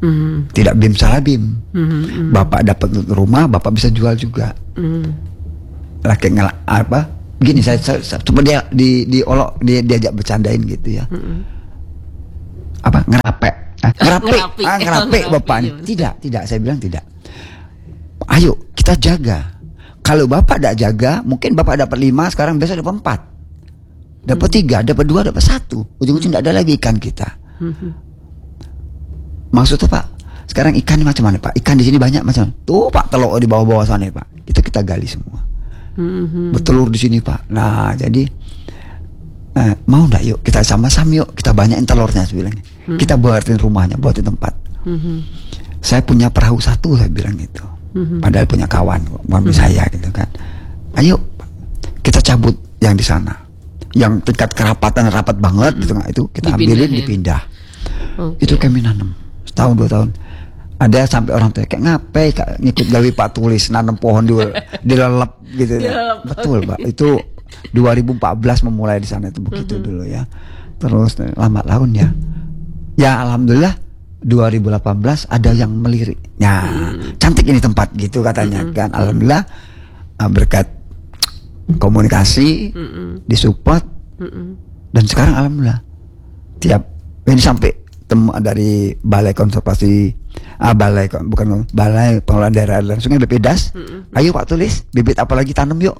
Tidak bim salah bim. Bapak dapat rumah, bapak bisa jual juga. Laki apa? Gini saya coba dia diolok, diajak bercandain gitu ya. Apa ngerape? Ngerape bapak. Iya, tidak saya bilang tidak. Ayo kita jaga. Kalau bapak tidak jaga, mungkin bapak dapat 5, sekarang besok dapat 4, dapat 3, dapat 2, dapat 1. Ujung-ujung tidak ada lagi ikan kita. Maksudnya Pak, sekarang ikan ini macam mana Pak? Ikan di sini banyak macam mana? Tuh Pak, telur di bawah-bawah sana Pak. Itu kita gali semua. Bertelur di sini Pak. Nah jadi mau ndak yuk kita sama-sama yuk kita banyakin telurnya saya bilang. Kita buatin rumahnya, buatin tempat. Saya punya perahu 1 saya bilang gitu. Padahal punya kawan saya gitu kan. Ayo kita cabut yang di sana, yang tingkat kerapatan rapat banget gitu, itu kita ambilin dipindah. Itu kami nanam setahun 2 tahun. Ada sampai orang tua kayak ngapain ngikut gawe Pak Tulis nanam pohon dilelep gitu ya. Betul Pak, itu 2014 memulai di sana itu begitu dulu ya. Terus lambat laun ya. Ya alhamdulillah 2018 ada yang melirik. Ya, cantik ini tempat gitu katanya kan. Alhamdulillah berkat komunikasi disupport dan sekarang alhamdulillah tiap ini sampai dari balai konservasi balai pengelolaan daerah aliran sungai BPDAS. Ayo Pak Tulis, bibit apa lagi tanam yuk.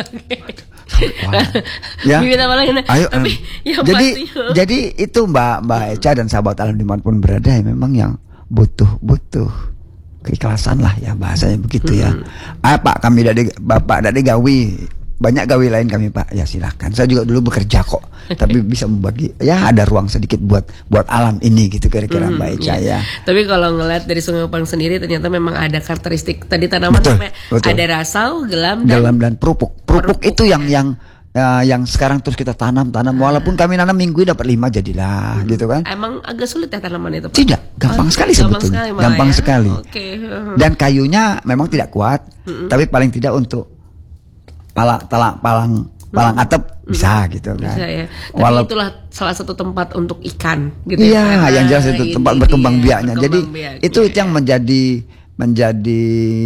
Ya. Bibit apa lagi? Ayo. Tapi Jadi itu Mbak Echa dan sahabat alam dimanapun berada ya, memang yang butuh keikhlasan lah ya bahasanya begitu ya. Pak kami bapak dari gawi banyak gawe lain kami Pak, ya silahkan. Saya juga dulu bekerja kok, tapi bisa membagi ya ada ruang sedikit buat alam ini gitu kira-kira Mbak Echa ya. Tapi kalau ngeliat dari Sungai Upang sendiri ternyata memang ada karakteristik tadi tanaman betul. Ada rasau, gelam dan perupuk itu yang sekarang terus kita tanam walaupun kami nanam minggu dapat 5 jadilah gitu kan. Emang agak sulit ya tanaman itu Pak? Tidak, gampang sekali sebetulnya. Gampang sekali. Okay. Dan kayunya memang tidak kuat, tapi paling tidak untuk palang atap bisa gitu kan. Bisa ya. Tapi itulah salah satu tempat untuk ikan gitu. Iya, yang jelas itu tempat berkembang biaknya. Jadi itu yang menjadi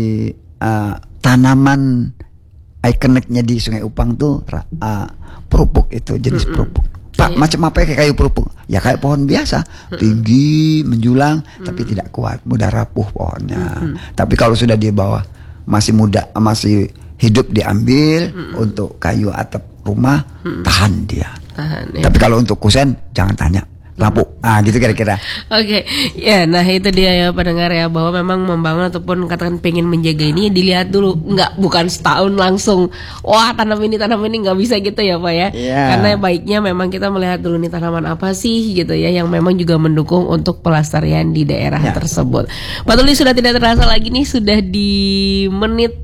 tanaman ikoniknya di Sungai Upang tuh perupuk itu, jenis perupuk. Pak, macam apa ya kayak kayu perupuk? Ya kayak pohon biasa, tinggi, menjulang, tapi tidak kuat, mudah rapuh pohonnya. Tapi kalau sudah di bawah masih muda, masih hidup diambil untuk kayu atap rumah, tahan dia. Ya. Tapi kalau untuk kusen jangan tanya, rapuh. Gitu kira-kira. Oke. Ya, nah itu dia ya pendengar ya, bahwa memang membangun ataupun katakan pengen menjaga ini dilihat dulu, bukan setahun langsung wah tanam ini nggak bisa gitu ya Pak ya. Yeah. Karena baiknya memang kita melihat dulu nih tanaman apa sih gitu ya yang memang juga mendukung untuk pelestarian di daerah tersebut. Pak Tulis sudah tidak terasa lagi nih, sudah di menit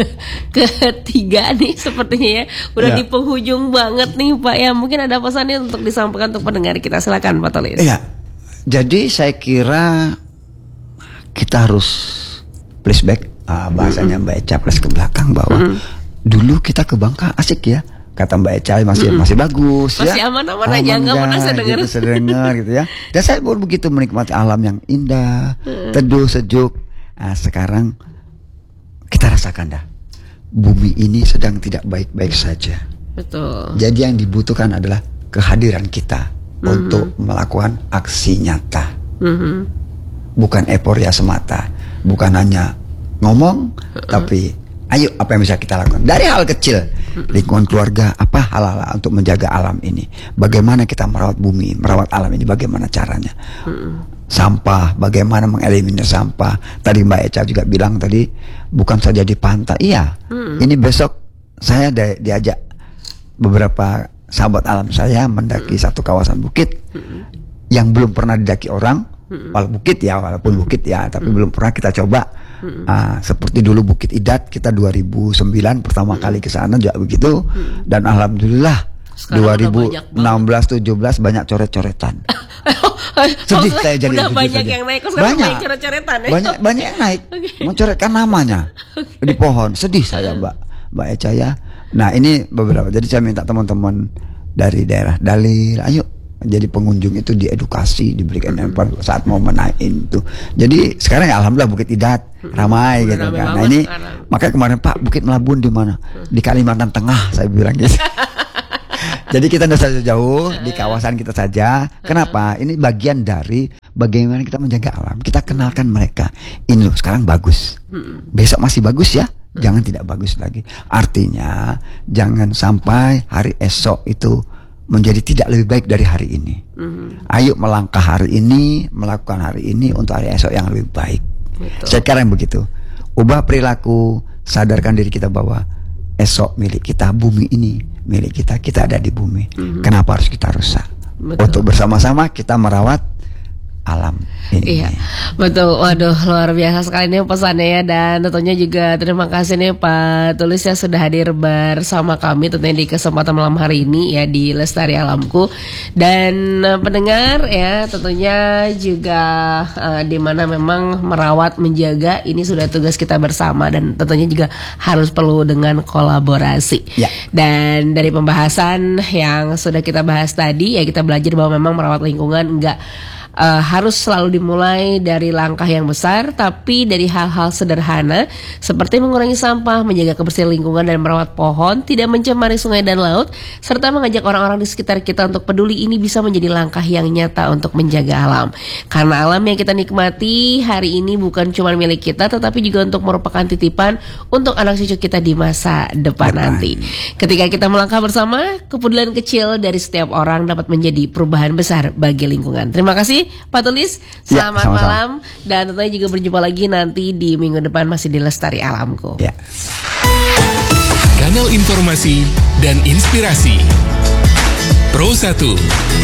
ketiga nih sepertinya ya. Udah di penghujung banget nih Pak ya. Mungkin ada pesannya untuk disampaikan untuk pendengar kita, silakan Pak Tulis. Iya, jadi saya kira kita harus flashback bahasanya Mbak Echa plus ke belakang bahwa dulu kita ke Bangka asik ya, kata Mbak Echa masih bagus, masih aman-aman aja, nggak pernah saya dengar gitu ya. Dan saya pun begitu menikmati alam yang indah, teduh, sejuk. Sekarang kita rasakan dah, bumi ini sedang tidak baik-baik saja. Betul. Jadi yang dibutuhkan adalah kehadiran kita untuk melakukan aksi nyata, bukan euforia semata, bukan hanya ngomong, tapi ayo apa yang bisa kita lakukan dari hal kecil, lingkungan keluarga, apa hal-hal untuk menjaga alam ini, bagaimana kita merawat bumi, merawat alam ini, bagaimana caranya, sampah, bagaimana mengeliminir sampah. Tadi Mbak Echa juga bilang tadi bukan saja di pantai, ini besok saya diajak beberapa sahabat alam saya mendaki satu kawasan bukit yang belum pernah didaki orang, walaupun bukit ya, tapi belum pernah kita coba. Seperti dulu Bukit Idat, kita 2009 pertama kali ke sana juga begitu, dan alhamdulillah 2016-17 banyak coret-coretan. Sedih saya jadi udah banyak yang naik, banyak coret-coretan ya? Banyak yang naik, mencoretkan namanya di pohon. Sedih saya Mbak Echa ya. Nah ini beberapa, jadi saya minta teman-teman dari daerah dalil, ayo Jadi pengunjung itu diedukasi, diberikan saat mau menaik itu. Jadi sekarang ya alhamdulillah Bukit Idat ramai gitu kan. Nah ini makanya kemarin Pak, Bukit Melabun di mana? Di Kalimantan Tengah, saya bilang gitu. Jadi kita tidak usah jauh, di kawasan kita saja. Kenapa? Ini bagian dari bagaimana kita menjaga alam. Kita kenalkan mereka. Ini loh sekarang bagus. Besok masih bagus ya. Jangan tidak bagus lagi. Artinya jangan sampai hari esok itu menjadi tidak lebih baik dari hari ini. Ayo melangkah hari ini, melakukan hari ini untuk hari esok yang lebih baik. Sekarang begitu. Ubah perilaku, sadarkan diri kita bahwa esok milik kita, bumi ini milik kita. Kita ada di bumi. Kenapa harus kita rusak? Untuk bersama-sama kita merawat alam ini. Iya, betul. Waduh, luar biasa sekali nih pesannya ya. Dan tentunya juga terima kasih nih Pak Tulis ya sudah hadir bersama kami tentunya di kesempatan malam hari ini ya di Lestari Alamku. Dan pendengar ya tentunya juga di mana memang merawat, menjaga ini sudah tugas kita bersama dan tentunya juga harus perlu dengan kolaborasi. Ya. Dan dari pembahasan yang sudah kita bahas tadi ya kita belajar bahwa memang merawat lingkungan enggak harus selalu dimulai dari langkah yang besar, tapi dari hal-hal sederhana seperti mengurangi sampah, menjaga kebersihan lingkungan dan merawat pohon, tidak mencemari sungai dan laut, serta mengajak orang-orang di sekitar kita untuk peduli. Ini bisa menjadi langkah yang nyata untuk menjaga alam. Karena alam yang kita nikmati hari ini bukan cuma milik kita, tetapi juga untuk merupakan titipan untuk anak cucu kita di masa depan nanti. Ketika kita melangkah bersama, kepedulian kecil dari setiap orang dapat menjadi perubahan besar bagi lingkungan. Terima kasih Pak Tulis, selamat malam. Dan tentunya juga berjumpa lagi nanti di minggu depan masih di Lestari Alamku. Kanal informasi dan inspirasi Pro 1